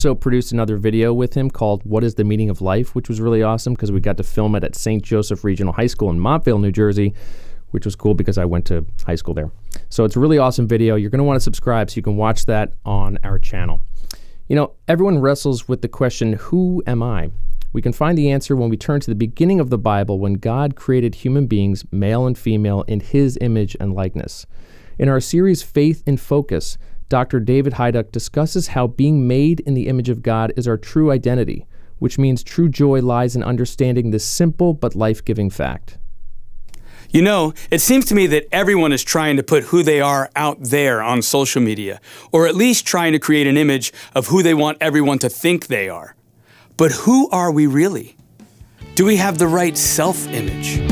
Also produced another video with him called What is the Meaning of Life, which was really awesome because we got to film it at St. Joseph Regional High School in Montvale, New Jersey, which was cool because I went to high school there. So it's a really awesome video. You're going to want to subscribe so you can watch that on our channel. You know, everyone wrestles with the question, who am I? We can find the answer when we turn to the beginning of the Bible, when God created human beings, male and female, in his image and likeness. In our series, Faith in Focus, Dr. David Heiduck discusses how being made in the image of God is our true identity, which means true joy lies in understanding this simple but life-giving fact. You know, it seems to me that everyone is trying to put who they are out there on social media, or at least trying to create an image of who they want everyone to think they are. But who are we really? Do we have the right self-image?